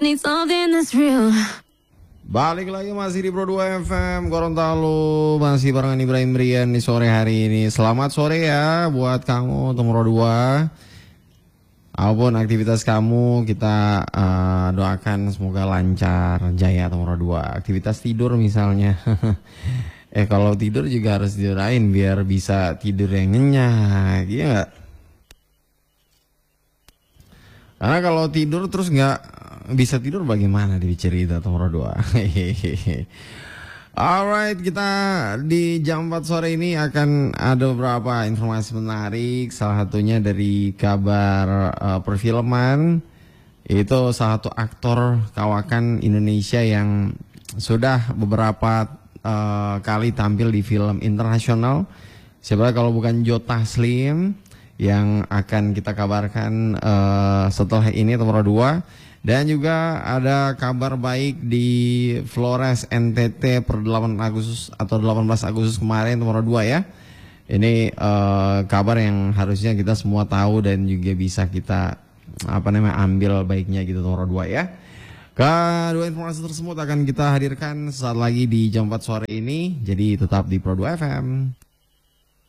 Need something that's real. Balik lagi masih di Pro 2 FM Gorontalo. Masih barengan Ibrahim Brian di sore hari ini. Selamat sore ya buat kamu Pro 2. Apapun aktivitas kamu, kita doakan semoga lancar, jaya Pro 2. Aktivitas tidur misalnya. Kalau tidur juga harus tidurain biar bisa tidur yang nyenyak, iya nggak? Karena kalau tidur terus nggak bisa tidur bagaimana di cerita nomor 2. Alright, kita di jam 4 sore ini akan ada beberapa informasi menarik. Salah satunya dari kabar perfilman. Itu salah satu aktor kawakan Indonesia yang sudah beberapa kali tampil di film internasional. Siapa kalau bukan Joe Taslim yang akan kita kabarkan setelah ini nomor 2. Dan juga ada kabar baik di Flores NTT per 8 Agustus atau 18 Agustus kemarin nomor 2 ya. Ini kabar yang harusnya kita semua tahu dan juga bisa kita ambil baiknya gitu nomor 2 ya. Kedua informasi tersebut akan kita hadirkan saat lagi di jam 4 sore ini. Jadi tetap di Pro 2 FM.